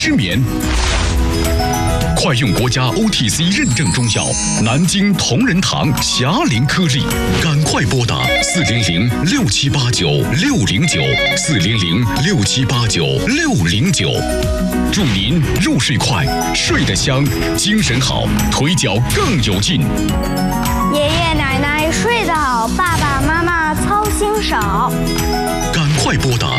失眠。快用国家 OTC 认证中药南京同仁堂霞灵颗粒，赶快拨打400-6789-609，400-6789-609，祝您入睡快，睡得香，精神好，腿脚更有劲。 爷爷奶奶睡得好，爸爸妈妈操心少。 赶快拨打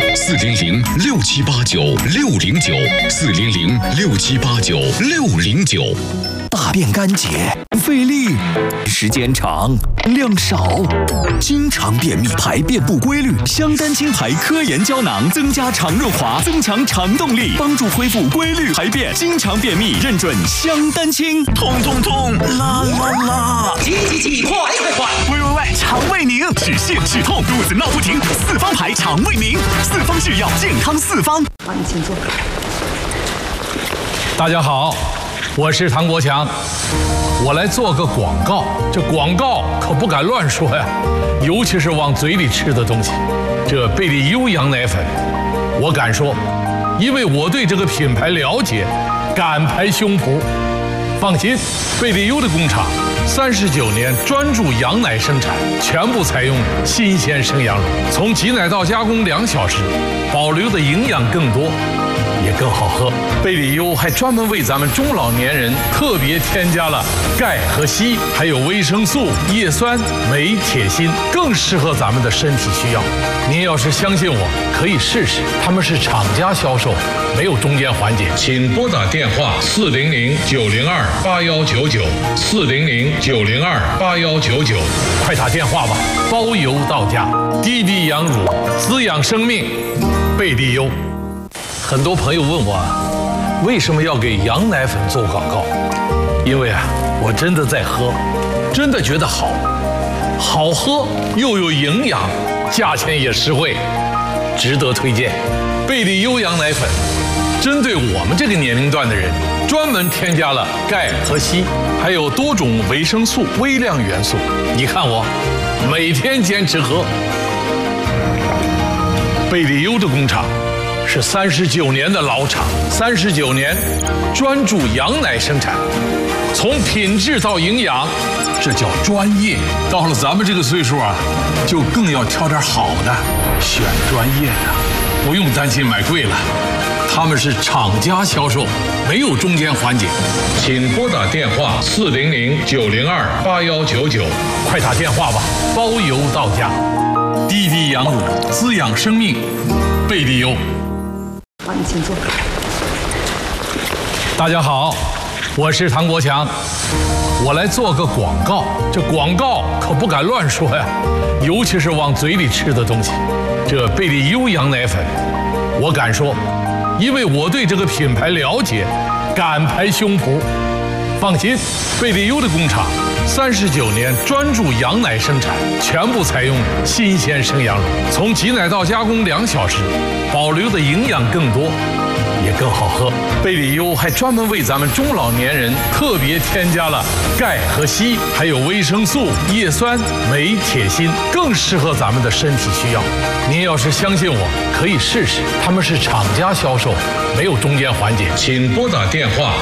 400-6789-609，400-6789-609。 大便干结，费力，时间长，量少，经常便秘，排便不规律。香丹清排科研胶囊增加肠润滑，增强肠动力，帮助恢复规律排便。经常便秘，认准香丹清。 痛，啦，急，快！喂，肠胃宁，止泻止痛，肚子闹不停，四方牌肠胃宁，四方制药，健康四方。 好，你请坐。 大家好，我是唐国强，我来做个广告。这广告可不敢乱说呀，尤其是往嘴里吃的东西。这贝利优羊奶粉，我敢说，因为我对这个品牌了解，敢拍胸脯。放心，贝利优的工厂39年专注羊奶生产，全部采用新鲜生羊乳，从挤奶到加工2小时，保留的营养更多，也更好喝。贝利优还专门为咱们中老年人特别添加了钙和硒，还有维生素、叶酸、镁、铁、锌，更适合咱们的身体需要。您要是相信我，可以试试，他们是厂家销售，没有中间环节。请拨打电话400-902-8199，400-902-8199，快打电话吧，包邮到家。滴滴羊乳，滋养生命，贝利优。很多朋友问我，为什么要给羊奶粉做广告？因为我真的在喝，真的觉得好喝又有营养，价钱也实惠，值得推荐。贝利优羊奶粉针对我们这个年龄段的人，专门添加了钙和硒，还有多种维生素、微量元素。你看我每天坚持喝。贝利优的工厂是39年的老厂，39年专注羊奶生产，从品质到营养，这叫专业。到了咱们这个岁数就更要挑点好的，选专业的，不用担心买贵了。他们是厂家销售，没有中间环节。请拨打电话400-902-8199，快打电话吧，包邮到家。滴滴羊乳，滋养生命，贝利优。 好，你请坐。 大家好，我是唐国强，我来做个广告。这广告可不敢乱说呀，尤其是往嘴里吃的东西。这贝利优羊奶粉，我敢说，因为我对这个品牌了解，敢拍胸脯。放心，贝利优的工厂39年专注羊奶生产，全部采用新鲜生羊乳，从挤奶到加工2小时，保留的营养更多，也更好喝。贝利优还专门为咱们中老年人特别添加了钙和硒，还有维生素、叶酸、镁、铁、锌，更适合咱们的身体需要。您要是相信我，可以试试，他们是厂家销售，没有中间环节。请拨打电话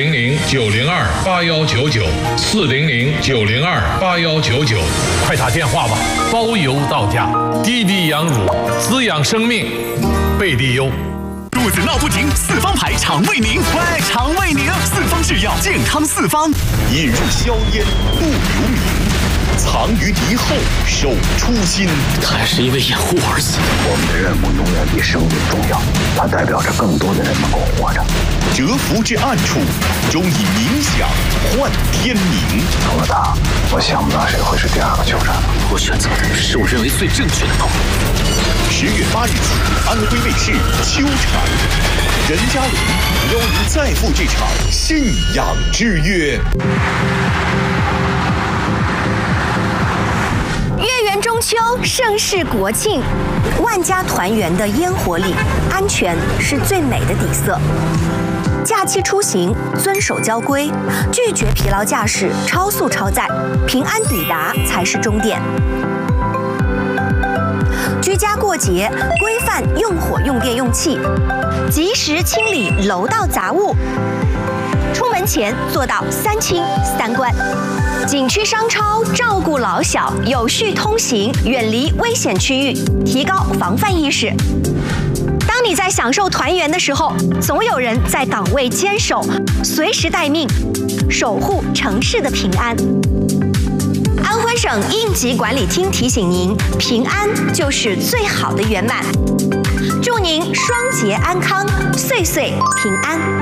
400-902-8199，400-902-8199，快打电话吧，包邮到家。滴滴羊乳，滋养生命，贝利优。 肚子闹不停，四方牌肠胃宁，喂，肠胃宁，四方制药，健康四方。引入硝烟不留名，藏于敌后守初心。 他还是因为掩护而死。 我们的任务永远比生命重要，它代表着更多的人能够活着。 蛰伏之暗处，终以冥想换天明。 除了他，我想不到谁会是第2个酋长。 我选择的是我认为最正确的道路。 10月8日起，安徽卫视秋场，任嘉伦邀您再赴这场信仰之约。 月圆中秋，盛世国庆，万家团圆的烟火里，安全是最美的底色。假期出行，遵守交规，拒绝疲劳驾驶、超速超载，平安抵达才是终点。居家过节，规范用火、用电、用气， 及时清理楼道杂物。出门前做到3清3关。景区商超照顾老小，有序通行，远离危险区域，提高防范意识。当你在享受团圆的时候，总有人在岗位坚守，随时待命，守护城市的平安。安徽省应急管理厅提醒您，平安就是最好的圆满。祝您双节安康，岁岁平安。